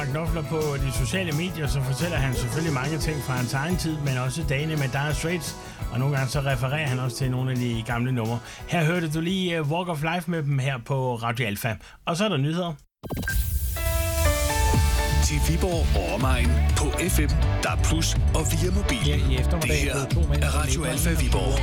knofler på de sociale medier, så fortæller han selvfølgelig mange ting fra hans egen tid, men også dagene med Dire Straits, og nogle gange så refererer han også til nogle af de gamle numre. Her hørte du lige Walk of Life med dem her på Radio Alfa. Og så er der nyheder. Til Viborg og omegn på FM, DAB+ og via mobil. Det her er Radio Alfa Viborg.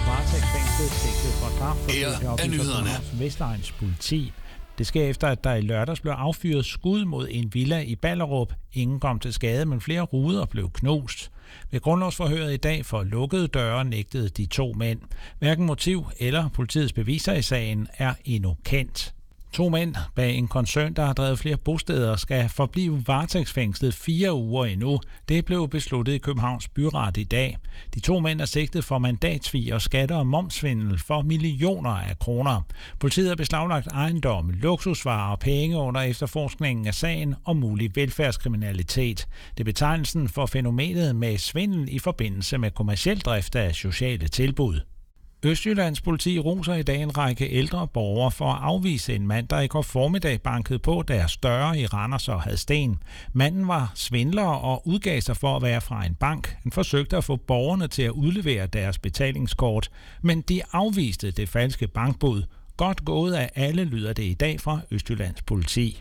Her er nyhederne. Vestegns politi. Det sker efter, at der i lørdags blev affyret skud mod en villa i Ballerup. Ingen kom til skade, men flere ruder blev knust. Ved grundlovsforhøret i dag for lukkede døre nægtede de 2 mænd. Hverken motiv eller politiets beviser i sagen er endnu kendt. 2 mænd bag en koncern, der har drevet flere bosteder, skal forblive varetægtsfængslet 4 uger endnu. Det blev besluttet i Københavns Byret i dag. De 2 mænd er sigtet for mandatsvig og skatter og momsvindel for millioner af kroner. Politiet har beslaglagt ejendom, luksusvarer og penge under efterforskningen af sagen om mulig velfærdskriminalitet. Det er betegnelsen for fænomenet med svindel i forbindelse med kommerciel drift af sociale tilbud. Østjyllands politi roser i dag en række ældre borgere for at afvise en mand, der i går formiddag bankede på deres døre i Randers og Hadsten. Manden var svindler og udgav sig for at være fra en bank. Han forsøgte at få borgerne til at udlevere deres betalingskort, men de afviste det falske bankbud. Godt gået af alle, lyder det i dag fra Østjyllands politi.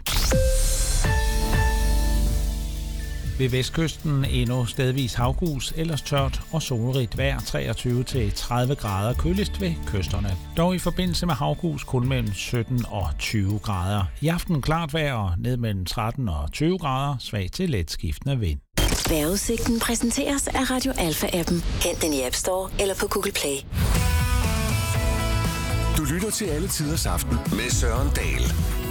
Ved vestkysten endnu stedvis havgus, ellers tørt og solrigt vejr 23-30 grader, køligst ved kysterne. Dog i forbindelse med havgus kun mellem 17 og 20 grader. I aften klart vejr og ned mellem 13 og 20 grader, svag til let skiftende vind. Vejrudsigten præsenteres af Radio Alfa-appen. Hent den i App Store eller på Google Play. Du lytter til Alle Tiders Aften med Søren Dahl.